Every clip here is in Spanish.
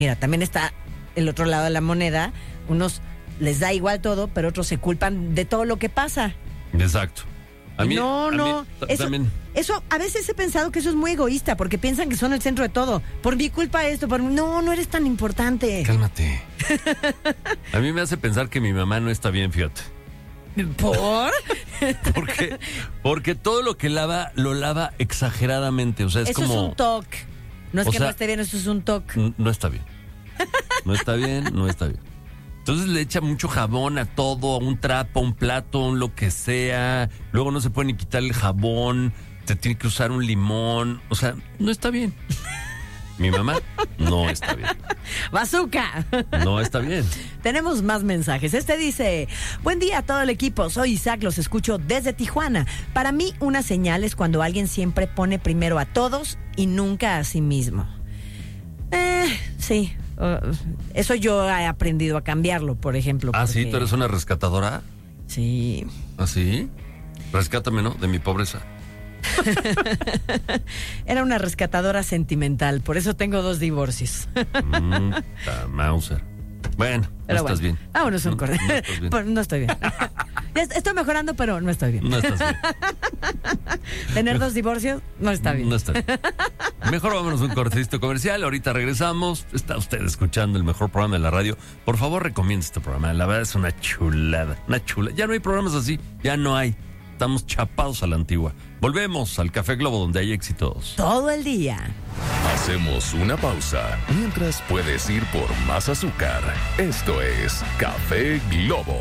mira, también está el otro lado de la moneda. Unos les da igual todo, pero otros se culpan de todo lo que pasa. Exacto. A mí también. Eso, a veces he pensado que eso es muy egoísta, porque piensan que son el centro de todo. Por mi culpa esto, no eres tan importante. Cálmate. A mí me hace pensar que mi mamá no está bien, fíjate. ¿Por? Porque todo lo que lava, lo lava exageradamente. O sea, es eso como... es un toque. No es que no esté bien, eso es un toque. No está bien. No está bien. Entonces le echa mucho jabón a todo, a un trapo, a un plato, a un lo que sea. Luego no se puede ni quitar el jabón. Te tiene que usar un limón. O sea, no está bien. Mi mamá no está bien. ¡Bazooka! No está bien. Tenemos más mensajes. Este dice: buen día a todo el equipo, soy Isaac, los escucho desde Tijuana. Para mí una señal es cuando alguien siempre pone primero a todos y nunca a sí mismo. Sí. Eso yo he aprendido a cambiarlo, por ejemplo. ¿Ah, sí? ¿Tú eres una rescatadora? Sí. ¿Ah, sí? Rescátame, ¿no? De mi pobreza. Era una rescatadora sentimental, por eso tengo 2 divorcios. Mauser. Bueno, no estás bien. Vámonos un corte. No estoy bien. Estoy mejorando, pero no estoy bien. No estás bien. Tener 2 divorcios no está bien. No está bien. Mejor vámonos a un cortecito comercial. Ahorita regresamos. Está usted escuchando el mejor programa de la radio. Por favor, recomiende este programa. La verdad es una chulada. Una chula. Ya no hay programas así. Ya no hay. Estamos chapados a la antigua. Volvemos al Café Globo, donde hay éxitos todo el día. Hacemos una pausa mientras puedes ir por más azúcar. Esto es Café Globo.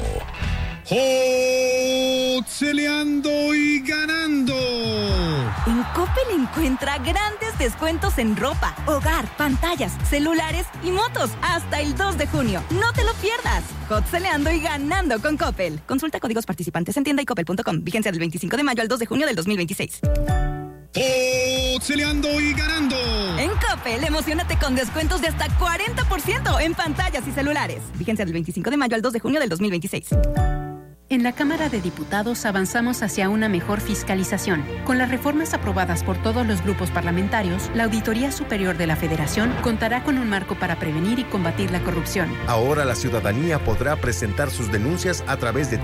¡Hoteleando y ganando! En Coppel encuentra grandes descuentos en ropa, hogar, pantallas, celulares y motos hasta el 2 de junio. ¡No te lo pierdas! Hoteleando y ganando con Coppel. Consulta códigos participantes en tienda y coppel.com. Vigencia del 25 de mayo al 2 de junio del 2026. ¡Hoteleando y ganando! En Coppel, emocionate con descuentos de hasta 40% en pantallas y celulares. Vigencia del 25 de mayo al 2 de junio del 2026. En la Cámara de Diputados avanzamos hacia una mejor fiscalización. Con las reformas aprobadas por todos los grupos parlamentarios, la Auditoría Superior de la Federación contará con un marco para prevenir y combatir la corrupción. Ahora la ciudadanía podrá presentar sus denuncias a través de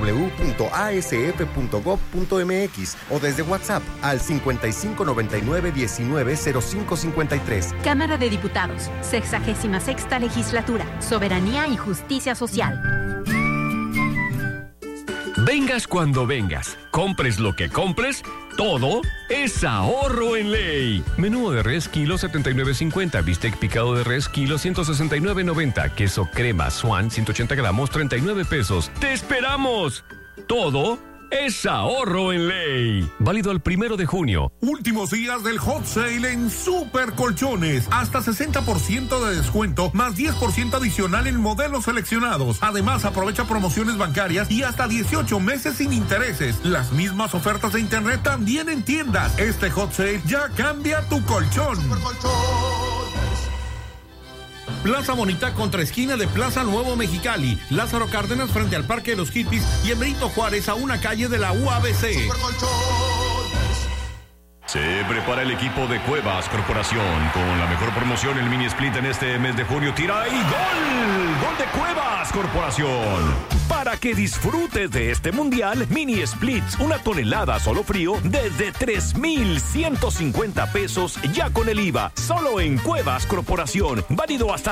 www.asf.gov.mx o desde WhatsApp al 5599-190553. Cámara de Diputados, 66ª Legislatura, Soberanía y Justicia Social. Vengas cuando vengas, compres lo que compres, todo es ahorro en ley. Menú de res, kilo 79.50. Bistec picado de res, kilo 169.90. Queso crema Swan, 180 gramos, 39 pesos. ¡Te esperamos! Todo es ahorro en ley. Válido al 1 de junio. Últimos días del hot sale en Super Colchones. Hasta 60% de descuento, más 10% adicional en modelos seleccionados. Además, aprovecha promociones bancarias y hasta 18 meses sin intereses. Las mismas ofertas de internet también en tiendas. Este hot sale ya cambia tu colchón. Super Colchones. Plaza Bonita contra esquina de Plaza Nuevo Mexicali, Lázaro Cárdenas frente al Parque de los Hippies y en Benito Juárez a una calle de la UABC. Se prepara el equipo de Cuevas Corporación con la mejor promoción, el mini split en este mes de junio. Tira y ¡gol! ¡Gol de Cuevas Corporación! Para que disfrutes de este mundial, mini splits, 1 tonelada solo frío, desde 3,150 pesos ya con el IVA. Solo en Cuevas Corporación. Válido hasta